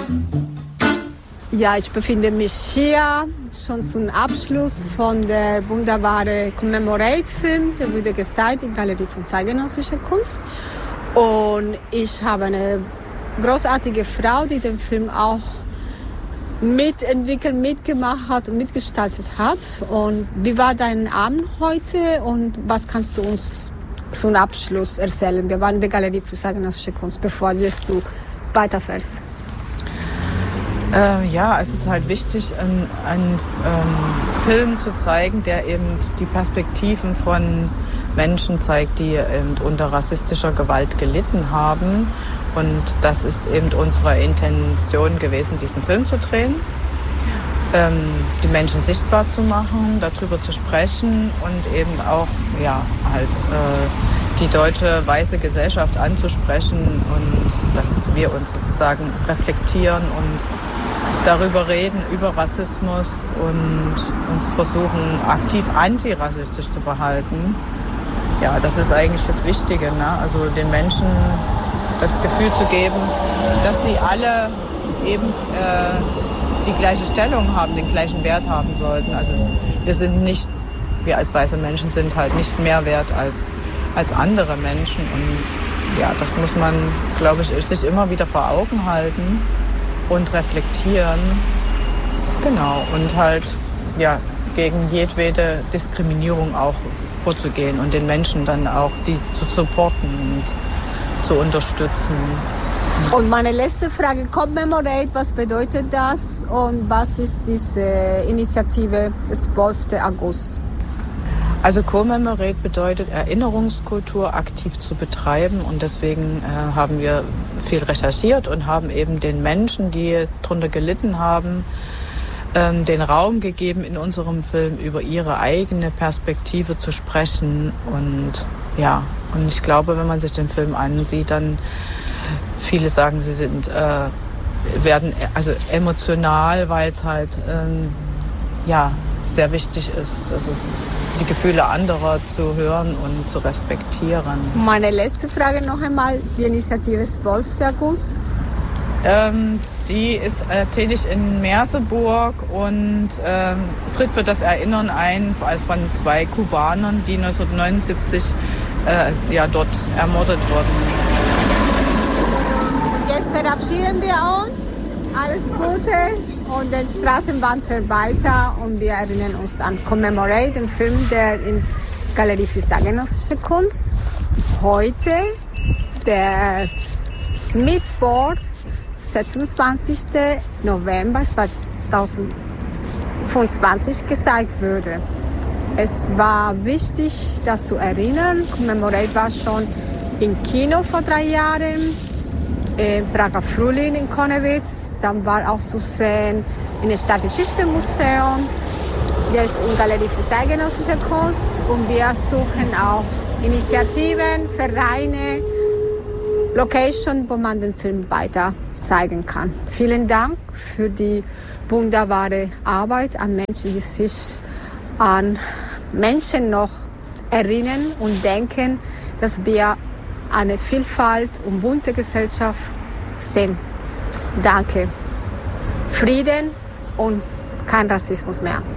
Ja, ich befinde mich hier schon zum Abschluss von der wunderbaren Commemorate-Film, der wurde gezeigt in der Galerie von zeitgenössischer Kunst. Und ich habe eine großartige Frau, die den Film auch mitentwickelt, mitgemacht hat und mitgestaltet hat. Und wie war dein Abend heute und was kannst du uns zum Abschluss erzählen? Wir waren in der Galerie für zeitgenössische Kunst, bevor jetzt du weiterfährst. Ja, es ist halt wichtig, einen Film zu zeigen, der eben die Perspektiven von Menschen zeigt, die eben unter rassistischer Gewalt gelitten haben. Und das ist eben unsere Intention gewesen, diesen Film zu drehen, die Menschen sichtbar zu machen, darüber zu sprechen und eben auch die deutsche weiße Gesellschaft anzusprechen und dass wir uns sozusagen reflektieren und darüber reden, über Rassismus und uns versuchen, aktiv antirassistisch zu verhalten. Ja, das ist eigentlich das Wichtige, ne? Also den Menschen das Gefühl zu geben, dass sie alle eben die gleiche Stellung haben, den gleichen Wert haben sollten. Also wir als weiße Menschen sind halt nicht mehr wert als andere Menschen. Und ja, das muss man, glaube ich, sich immer wieder vor Augen halten und reflektieren. Genau, und halt gegen jedwede Diskriminierung auch vorzugehen und den Menschen dann auch die zu supporten und zu unterstützen. Und meine letzte Frage, Commemorate, was bedeutet das und was ist diese Initiative des 12. August? Also Commemorate bedeutet, Erinnerungskultur aktiv zu betreiben und deswegen haben wir viel recherchiert und haben eben den Menschen, die darunter gelitten haben, den Raum gegeben, in unserem Film über ihre eigene Perspektive zu sprechen. Und ich glaube, wenn man sich den Film ansieht, dann viele sagen, sie werden emotional, weil es halt sehr wichtig ist, dass es die Gefühle anderer zu hören und zu respektieren. Meine letzte Frage noch einmal, die Initiative 12. August. Die ist tätig in Merseburg und tritt für das Erinnern ein von 2 Kubanern, die 1979 dort ermordet wurden. Jetzt verabschieden wir uns. Alles Gute und die Straßenbahn fährt weiter und wir erinnern uns an Commemorate, den Film, der in Galerie für zeitgenössische Kunst heute, der Mittwoch, 26. November 2025 gezeigt wurde. Es war wichtig, das zu erinnern. Commemorate war schon im Kino vor 3 Jahren, Prager Frühling in Konnewitz, dann war auch zu sehen in der Stadtgeschichte-Museum, jetzt in Galerie für zeitgenössische Kunst und wir suchen auch Initiativen, Vereine, Location, wo man den Film weiter zeigen kann. Vielen Dank für die wunderbare Arbeit an Menschen, die sich an Menschen noch erinnern und denken, dass wir eine Vielfalt und bunte Gesellschaft sind. Danke. Frieden und kein Rassismus mehr.